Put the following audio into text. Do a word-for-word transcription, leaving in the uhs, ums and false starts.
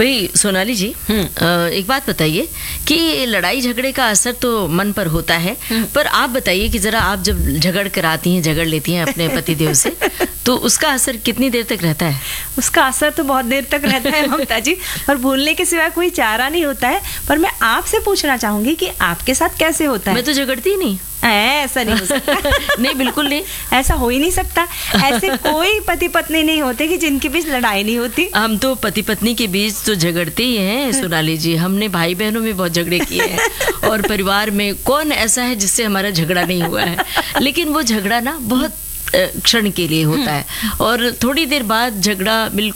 भाई सोनाली जी, अ, एक बात बताइए कि लड़ाई झगड़े का असर तो मन पर होता है, पर आप बताइए कि जरा आप जब झगड़ कर आती हैं, झगड़ लेती हैं अपने पतिदेव से, तो उसका असर कितनी देर तक रहता है? उसका असर तो बहुत देर तक रहता है ममता जी, और भूलने के सिवा कोई चारा नहीं होता है। पर मैं आपसे पूछना चाहूंगी कि आपके साथ कैसे होता है? मैं तो झगड़ती ही नहीं। ऐसा नहीं हो सकता। नहीं, बिल्कुल नहीं, ऐसा हो ही नहीं सकता। ऐसे कोई पति पत्नी नहीं होते कि जिनके बीच लड़ाई नहीं होती। हम तो पति पत्नी के बीच तो झगड़ते ही हैं सोनाली जी। हमने भाई बहनों में बहुत झगड़े किए हैं, और परिवार में कौन ऐसा है जिससे हमारा झगड़ा नहीं हुआ है। लेकिन वो झगड़ा ना बहुत क्षण के लिए होता है, और थोड़ी देर बाद झगड़ा बिल्कुल